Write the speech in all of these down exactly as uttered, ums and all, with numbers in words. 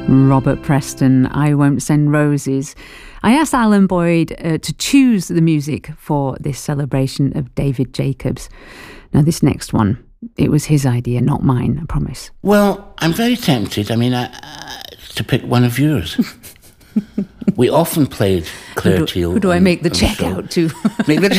Robert Preston, I Won't Send Roses. I asked Alan Boyd uh, to choose the music for this celebration of David Jacobs. Now, this next one, it was his idea, not mine, I promise. Well, I'm very tempted, I mean, uh, uh, to pick one of yours. We often played Claire who do, Teal. Who do I make the check show. out to? Make the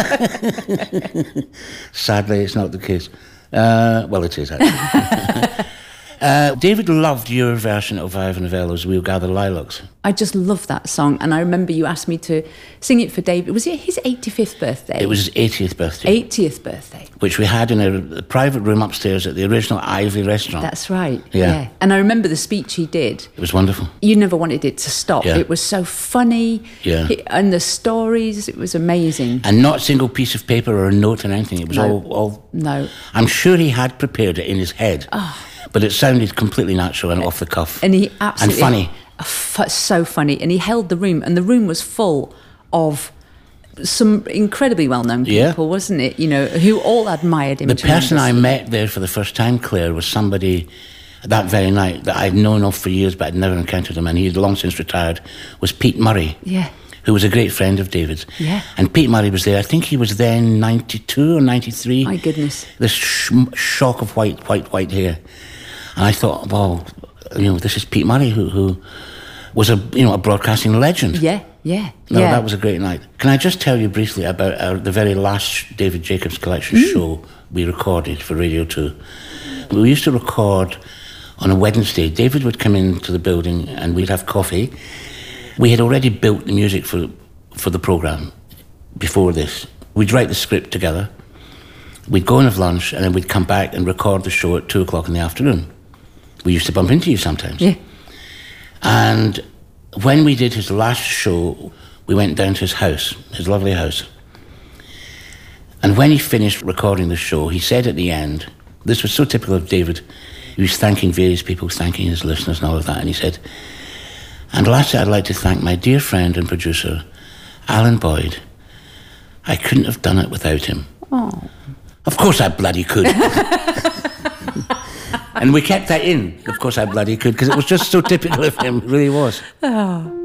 Sadly, it's not the case. Uh, well, it is, actually. Uh, David loved your version of Ivor Novello's We'll Gather Lilacs. I just love that song, and I remember you asked me to sing it for David. Was it his eighty-fifth birthday? It was his eightieth birthday. eightieth birthday. Which we had in a, a private room upstairs at the original Ivy restaurant. That's right, yeah. yeah. And I remember the speech he did. It was wonderful. You never wanted it to stop. Yeah. It was so funny. Yeah. He, and the stories, it was amazing. And not a single piece of paper or a note or anything. It was No. all, all... No. I'm sure he had prepared it in his head. Oh. But it sounded completely natural and off the cuff. And he absolutely... And funny. F- so funny. And he held the room, and the room was full of some incredibly well-known people, Yeah. wasn't it? You know, who all admired him. The person I tremendously. met there for the first time, Claire, was somebody that very night that I'd known of for years, but I'd never encountered him, and he had long since retired, was Pete Murray. Yeah. Who was a great friend of David's. Yeah. And Pete Murray was there. I think he was then ninety-two or ninety-three. My goodness. This sh- shock of white, white, white hair. And I thought, well, you know, this is Pete Murray, who, who was a, you know, a broadcasting legend. Yeah, yeah, No, yeah. that was a great night. Can I just tell you briefly about our, the very last David Jacobs Collection Mm. show we recorded for Radio two? We used to record on a Wednesday. David would come into the building and we'd have coffee. We had already built the music for for the programme before this. We'd write the script together. We'd go and have lunch, and then we'd come back and record the show at two o'clock in the afternoon. We used to bump into you sometimes. Yeah. And when we did his last show, we went down to his house, his lovely house. And when he finished recording the show, he said at the end, this was so typical of David, he was thanking various people, thanking his listeners and all of that, and he said, and lastly, I'd like to thank my dear friend and producer, Alan Boyd. I couldn't have done it without him. Oh. Of course I bloody could. And we kept that in. Of course I bloody could, because it was just so typical of him. It really was. Oh.